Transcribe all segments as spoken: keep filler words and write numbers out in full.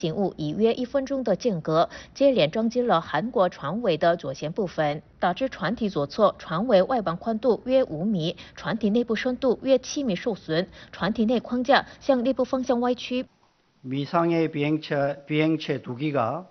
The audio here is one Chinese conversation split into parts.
景物以约一分钟的间隔接连撞击了韩国船尾的左舷部分，导致船体左侧船尾外板宽度约五米，船体内部深度约七米受损，船体内框架向内部方向歪曲。 미상의 비행체, 비행체 두 기가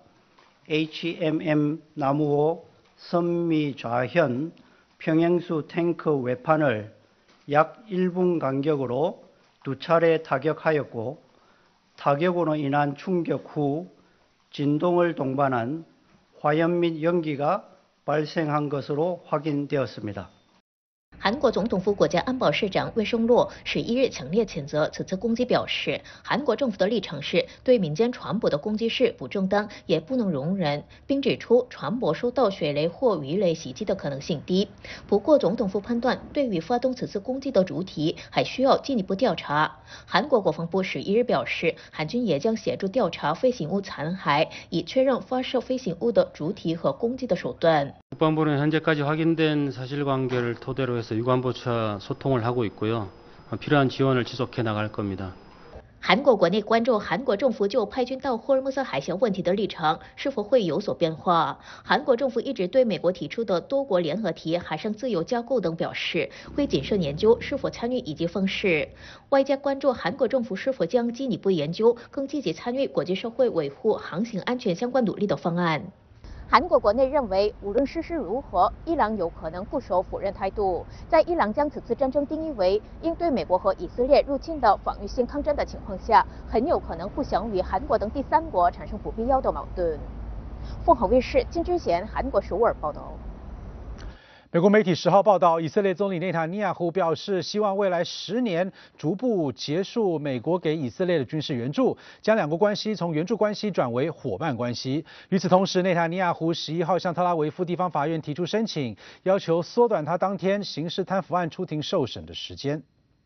에이치엠엠 나무호 선미 좌현 평행수 탱크 외판을 약 일 분 간격으로 두 차례 타격하였고 타격으로 인한 충격 후 진동을 동반한 화염 및 연기가 발생한 것으로 확인되었습니다. 韩国总统府国家安保市长魏胜洛十一日强烈谴责此次攻击，表示韩国政府的立场是对民间船舶的攻击是不正当，也不能容忍，并指出船舶受到水雷或鱼雷袭击的可能性低。不过，总统府判断，对于发动此次攻击的主体还需要进一步调查。韩国国防部十一日表示，韩军也将协助调查飞行物残骸，以确认发射飞行物的主体和攻击的手段。 국방부는 현재까지 확인된 사실관계를 토대로 해서 유관보차 소통을 하고 있고요. 필요한 지원을 지속해 나갈 겁니다. 韩国国内关注韩国政府就派军到霍尔木兹海峡问题的立场是否会有所变化。韩国政府一直对美国提出的多国联合体海上自由架构等表示会谨慎研究是否参与以及方式。外界关注韩国政府是否将进一步研究更积极参与国际社会维护航行安全相关努力的方案。 韩国国内认为，无论事实如何，伊朗有可能固守否认态度。在伊朗将此次战争定义为应对美国和以色列入侵的防御性抗战的情况下，很有可能不想与韩国等第三国产生不必要的矛盾。凤凰卫视金之贤韩国首尔报道。 美国媒体十号报道，以色列总理内塔尼亚胡表示，希望未来十年逐步结束美国给以色列的军事援助，将两国关系从援助关系转为伙伴关系。与此同时，内塔尼亚胡十一号向特拉维夫地方法院提出申请，要求缩短他当天刑事贪腐案出庭受审的时间。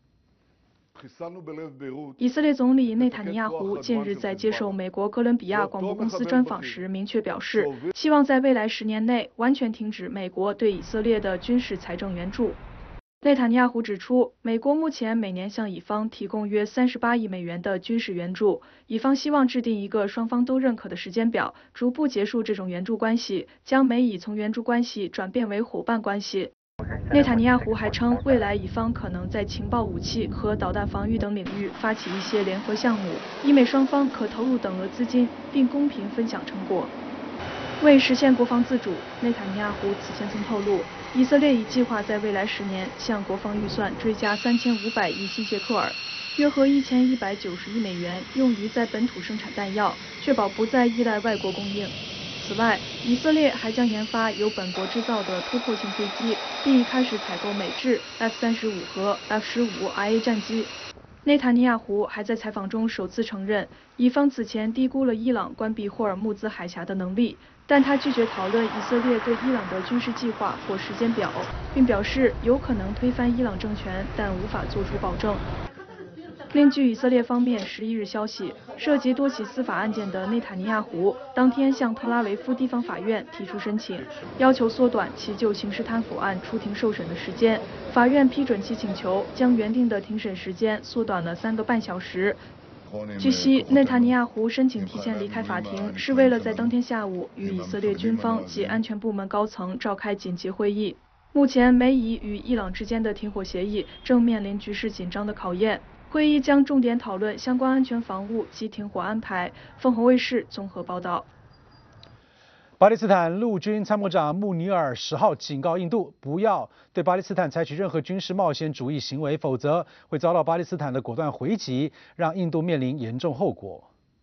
以色列总理内塔尼亚胡近日在接受美国哥伦比亚广播公司专访时，明确表示，希望在未来十年内完全停止美国对以色列的军事财政援助。内塔尼亚胡指出，美国目前每年向以方提供约三十八亿美元的军事援助，以方希望制定一个双方都认可的时间表，逐步结束这种援助关系，将美以从援助关系转变为伙伴关系。 内塔尼亚胡还称，未来以方可能在情报、武器和导弹防御等领域发起一些联合项目，以美双方可投入等额资金，并公平分享成果。为实现国防自主，内塔尼亚胡此前曾透露，以色列已计划在未来十年向国防预算追加三千五百亿新谢克尔，约合一千一百九十亿美元，用于在本土生产弹药，确保不再依赖外国供应。 此外，以色列还将研发由本国制造的突破性飞机，并已开始采购美制 F 三十五和 F 十五 I A 战机。内塔尼亚胡还在采访中首次承认，以方此前低估了伊朗关闭霍尔木兹海峡的能力，但他拒绝讨论以色列对伊朗的军事计划或时间表，并表示有可能推翻伊朗政权，但无法作出保证。 另据以色列方面十一日消息，涉及多起司法案件的内塔尼亚胡当天向特拉维夫地方法院提出申请，要求缩短其就刑事贪腐案出庭受审的时间。法院批准其请求，将原定的庭审时间缩短了三个半小时。据悉，内塔尼亚胡申请提前离开法庭，是为了在当天下午与以色列军方及安全部门高层召开紧急会议。目前，美以与伊朗之间的停火协议正面临局势紧张的考验。 会议将重点讨论相关安全防务及停火安排。凤凰卫视综合报道。 巴基斯坦陆军参谋长穆尼尔十号警告印度，不要对巴基斯坦采取任何军事冒险主义行为，否则会遭到巴基斯坦的果断回击，让印度面临严重后果。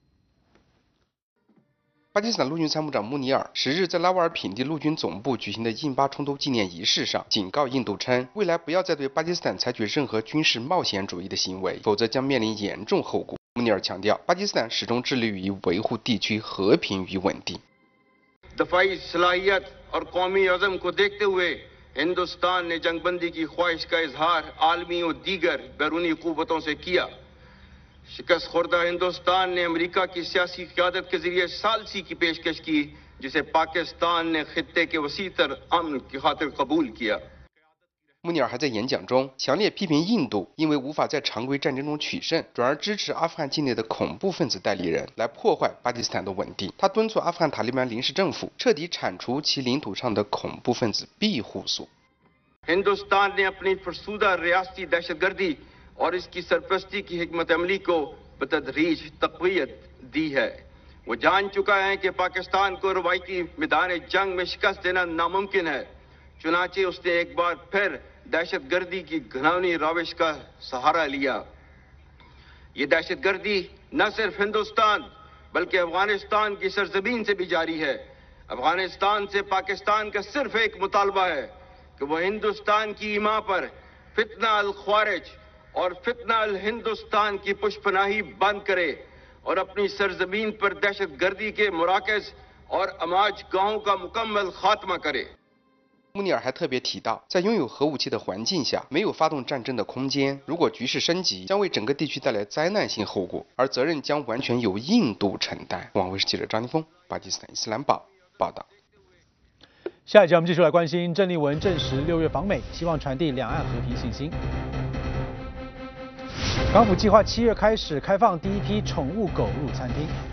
巴基斯坦陆军参谋长穆尼尔十日在拉瓦尔品地陆军总部举行的印巴冲突纪念仪式上，警告印度称，未来不要再对巴基斯坦采取任何军事冒险主义的行为，否则将面临严重后果。穆尼尔强调，巴基斯坦始终致力于维护地区和平与稳定。 दफाई सलाहियत और कौमी अज़म को देखते हुए हिंदुस्तान ने जंगबंदी की ख्वाहिश का इजहार आलमी और दीगर बैरूनी क़ुव्वतों से किया। शिकस्त खुर्दा हिंदुस्तान ने अमेरिका की सियासी क़यादत के जरिए सालसी की पेशकश की, जिसे पाकिस्तान ने खित्ते के वसी तर अमन की खातिर कबूल किया। 穆尼尔还在演讲中强烈批评印度因为无法在常规战争中取胜，转而支持阿富汗境内的恐怖分子代理人，来破坏巴基斯坦的稳定。他敦促阿富汗塔利班临时政府彻底铲除其领土上的恐怖分子庇护所。 हिंदुस्तान ने अपनी फरसूदा रियासती दहशतगर्दी और इसकी सरपरस्ती की हिकमत अमली को बतदरीज तक़वियत दी है। वो जान चुका है कि पाकिस्तान को रवायती मैदान जंग में शिकस्त देना नामुमकिन है, चुनाचे उसने एक बार फिर दहशतगर्दी की घिनौनी रविश का सहारा लिया। ये दहशतगर्दी न सिर्फ हिंदुस्तान बल्कि अफगानिस्तान की सरजमीन से भी जारी है। अफगानिस्तान से पाकिस्तान का सिर्फ एक मुतालबा है कि वो हिंदुस्तान की ईमा पर फितना अल ख्वारिज और फितना अल हिंदुस्तान की पुष्पनाही बंद करे और अपनी सरजमीन पर दहशतगर्दी के मुराकज़ और अमाज गाहों का मुकम्मल खात्मा करे। 穆尼尔还特别提到，在拥有核武器的环境下，没有发动战争的空间。如果局势升级，将为整个地区带来灾难性后果，而责任将完全由印度承担。网卫视记者张立峰，巴基斯坦伊斯兰报报道。 下一节我们继续来关心，郑丽文证实六月访美，希望传递两岸和平信心。港府计划七月开始开放第一批宠物狗入餐厅。